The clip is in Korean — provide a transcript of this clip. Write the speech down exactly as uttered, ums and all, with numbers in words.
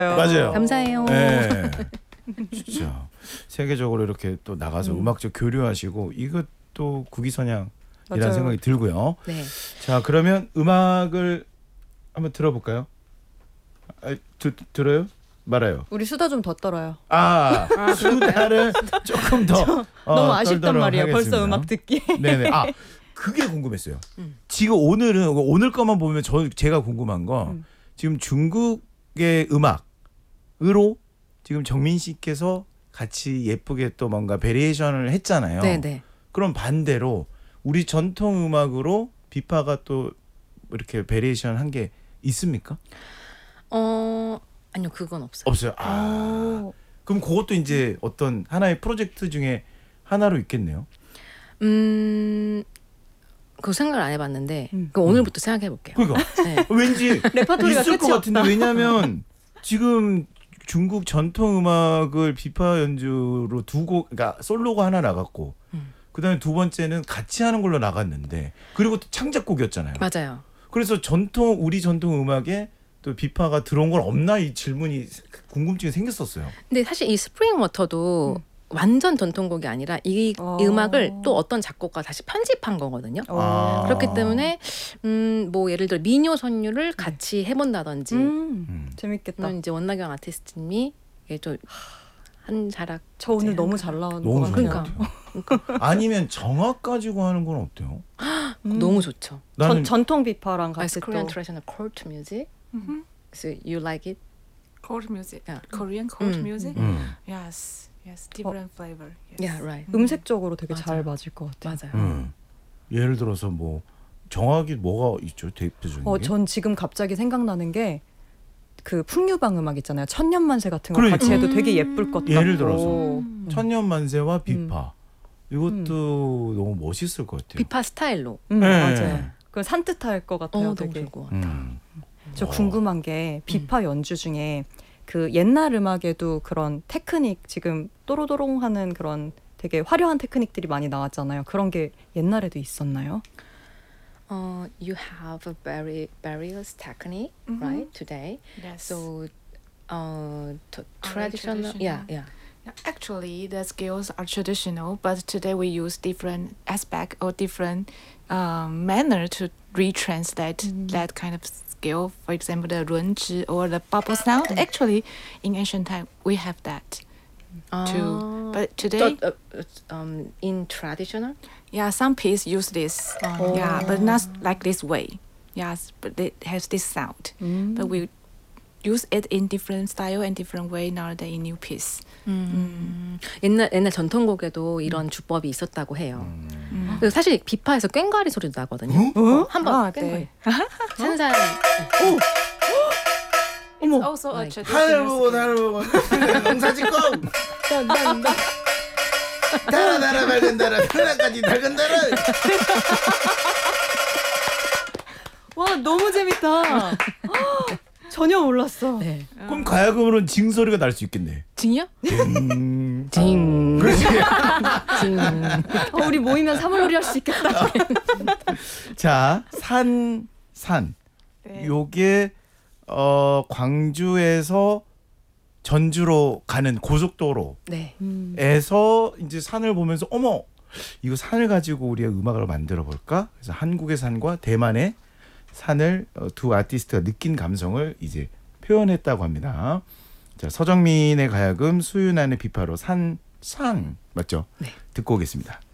맞아요. 감사해요. 네. 진짜 세계적으로 이렇게 또 나가서 음. 악적 교류하시고 이것도 국위선양이라는 맞아요. 생각이 들고요. 네. 자, 그러면 음악을 한번 들어볼까요? 아, 드, 들어요? 말아요. 우리 수다 좀 더 떨어요. 아, 아 수다를 조금 더 어, 너무 아쉽단 말이에요. 하겠습니다. 벌써 음악 듣기. 네네. 아, 그게 궁금했어요. 음. 지금 오늘은 오늘 것만 보면 저 제가 궁금한 거 음. 지금 중국의 음악으로 지금 정민 씨께서 같이 예쁘게 또 뭔가 베리에이션을 했잖아요. 네네. 그럼 반대로 우리 전통 음악으로 비파가 또 이렇게 베리에이션 한 게 있습니까? 어 아니요 그건 없어요. 없어요. 아, 오. 그럼 그것도 이제 어떤 하나의 프로젝트 중에 하나로 있겠네요. 음, 그 생각을 안 해봤는데 음. 그 오늘부터 생각해 볼게요. 그러니까 네. 왠지 레파토리가 있을 것 끝이 같은데 없다. 왜냐하면 지금 중국 전통 음악을 비파 연주로 두 곡, 그러니까 솔로가 하나 나갔고, 음. 그다음에 두 번째는 같이 하는 걸로 나갔는데, 그리고 또 창작곡이었잖아요. 맞아요. 그래서 전통 우리 전통 음악에 또 비파가 들어온 건 없나 이 질문이 궁금증이 생겼었어요. 근데 사실 이 스프링 워터도 음. 완전 전통곡이 아니라 이 어. 음악을 또 어떤 작곡가 다시 편집한 거거든요. 오. 아. 그렇기 때문에 음, 뭐 예를 들어 미녀 선율을 같이 해본다든지 음, 음. 재밌겠다. 또는 이제 원나경 아티스트님이 이게 좀한 자락 저 오늘 너무 잘 나온 너무 것 좋은 같아요. 것 같아요. 아니면 정악 가지고 하는 건 어때요? 음. 너무 좋죠. 나는 전, 전통 비파랑 아, 같이 Korean 또 traditional court music. Mhm. So you like it? Cold music, Yeah. Korean cold Mm. music. 음. Yes, yes, different flavor. Yes. Yeah, right. 음색적으로 되게 맞아요. 잘 맞을 것 같아요. 맞아요. 음. 예를 들어서 뭐 정악이 뭐가 있죠? 대표적인 어, 게? 전 지금 갑자기 생각나는 게 그 풍류방 음악 있잖아요. 천년만세 같은 거 그러니까. 같이 해도 되게 예쁠 것 같고. 예를 들어서. 음. 천년만세와 비파 이것도 너무 멋있을 것 같아요. 비파 스타일로. 음, 네. 맞아요. 그 산뜻할 것 어, 같아요. 너무 되게. 좋을 것 같아. 음. 저 어. 궁금한 게 비파 연주 중에 그 옛날 음악에도 그런 테크닉 지금 또로도롱하는 그런 되게 화려한 테크닉들이 많이 나왔잖아요. 그런 게 옛날에도 있었나요? Uh, you have a very various technique, Mhm. right? Today, Yes. so uh, t- Our traditional, yeah, traditional. yeah. Yeah, actually, the skills are traditional, but today we use different aspect or different um, manner to retranslate that kind of skill. For example, the runzhi or the bubble sound. Actually, in ancient time, we have that too. But today, uh, uh, um, in traditional, yeah, some piece use this. Oh. Yeah, but not like this way. Yes, but it has this sound. 음. But we use it in different style and different way nowadays in new piece. 음. 옛날 옛날 전통곡에도 이런 주법이 있었다고 해요. 음. 그래서 사실 비파에서 꽹과리 소리도 나거든요. 어? 한번 아, 꽹과리. 네. 산산. It's also a Like- 하늘 traditional 보고 skill. 하늘 보고 농사짓고 달아 달아 밝은 달아 하나까지 밝은 달아. 와 너무 재밌다. 전혀 몰랐어. 네. 그럼 가야금으로는 징 소리가 날 수 있겠네. 징이요? 징. 징. 그렇지. 징. 어, 우리 모이면 사물놀이 할 수 있겠다. 자, 산, 산. 네. 요게 어, 광주에서 전주로 가는 고속도로에서 네. 음. 이제 산을 보면서 어머, 이거 산을 가지고 우리가 음악을 만들어 볼까? 그래서 한국의 산과 대만의 산을 어, 두 아티스트가 느낀 감성을 이제 표현했다고 합니다. 자, 서정민의 가야금, 수윤안의 비파로 산, 산 맞죠? 네. 듣고 오겠습니다.